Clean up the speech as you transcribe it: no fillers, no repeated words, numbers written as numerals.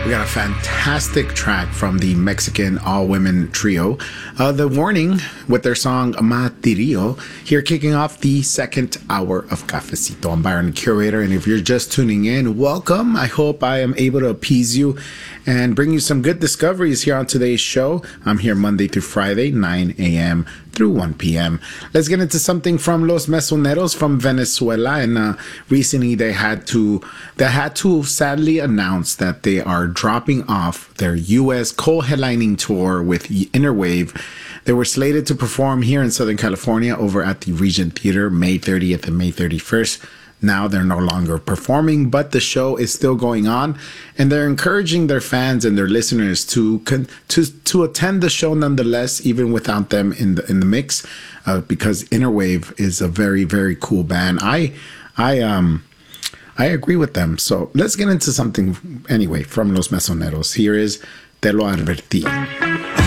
We got a fantastic track from the Mexican all-women trio, The Warning, with their song Matirio, here kicking off the second hour of Cafecito. I'm Byron, the curator, and if you're just tuning in, welcome. I hope I am able to appease you and bring you some good discoveries here on today's show. I'm here Monday through Friday, 9 a.m. through 1 p.m. Let's get into something from Los Mesoneros from Venezuela. And recently they had to sadly announce that they are dropping off their U.S. co-headlining tour with Innerwave. They were slated to perform here in Southern California over at the Regent Theater May 30th and May 31st. Now they're no longer performing, but the show is still going on, and they're encouraging their fans and their listeners to attend the show nonetheless, even without them in the mix, because Innerwave is a very, very cool band. I agree with them. So let's get into something anyway from Los Mesoneros. Here is Te lo advertí.